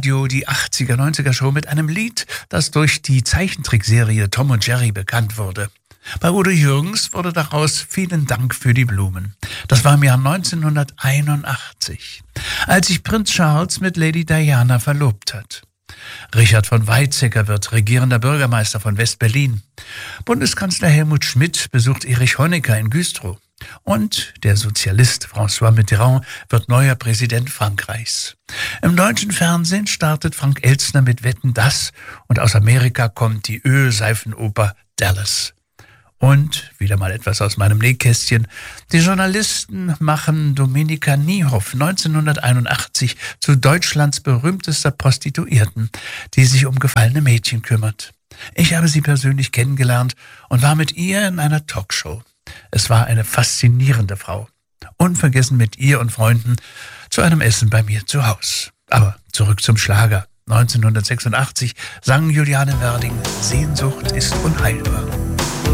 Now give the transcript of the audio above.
Radio die 80er, 90er Show mit einem Lied, das durch die Zeichentrickserie Tom und Jerry bekannt wurde. Bei Udo Jürgens wurde daraus Vielen Dank für die Blumen. Das war im Jahr 1981, als sich Prinz Charles mit Lady Diana verlobt hat. Richard von Weizsäcker wird regierender Bürgermeister von West-Berlin. Bundeskanzler Helmut Schmidt besucht Erich Honecker in Güstrow. Und der Sozialist François Mitterrand wird neuer Präsident Frankreichs. Im deutschen Fernsehen startet Frank Elstner mit Wetten, dass, und aus Amerika kommt die Ölseifenoper Dallas. Und, wieder mal etwas aus meinem Nähkästchen, die Journalisten machen Dominika Niehoff 1981 zu Deutschlands berühmtester Prostituierten, die sich um gefallene Mädchen kümmert. Ich habe sie persönlich kennengelernt und war mit ihr in einer Talkshow. Es war eine faszinierende Frau. Unvergessen mit ihr und Freunden zu einem Essen bei mir zu Hause. Aber zurück zum Schlager. 1986 sang Juliane Werding, Sehnsucht ist unheilbar.